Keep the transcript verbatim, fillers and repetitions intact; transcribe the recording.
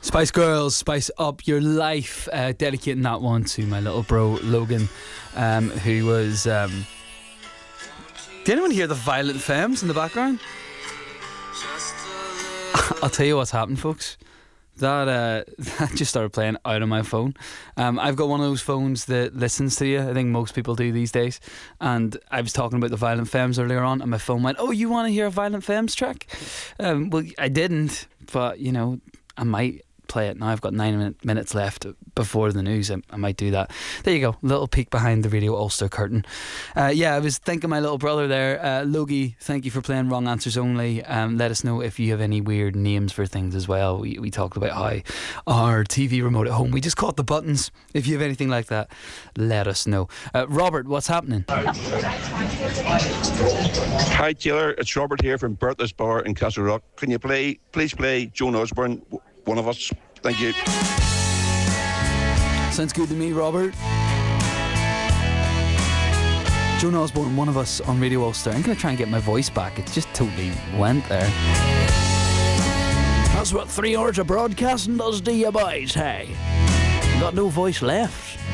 Spice Girls, spice up your life. Uh, dedicating that one to my little bro Logan, um, who was. Um, Did anyone hear the Violent Femmes in the background? I'll tell you what's happened, folks. That uh, that just started playing out of my phone. Um, I've got one of those phones that listens to you. I think most people do these days. And I was talking about the Violent Femmes earlier on, and my phone went, "Oh, you want to hear a Violent Femmes track?" Um, well, I didn't, but you know, I might play it now. I've got nine min- minutes left before the news. I, I might do that. There you go, little peek behind the Radio Ulster curtain. Uh, yeah, I was thinking my little brother there. uh, Logie, thank you for playing Wrong Answers Only. Um, let us know if you have any weird names for things as well. We, we talked about how our T V remote at home, we just caught the buttons. If you have anything like that, let us know. uh, Robert, what's happening? Hi Taylor, it's Robert here from Bertha's Bar in Castle Rock. Can you play, please play Joan Osborne, One of Us? Thank you. Sounds good to me, Robert. Joan Osborne, One of Us on Radio Ulster. I'm going to try and get my voice back. It just totally went there. That's what three hours of broadcasting does to you boys, hey? Got no voice left.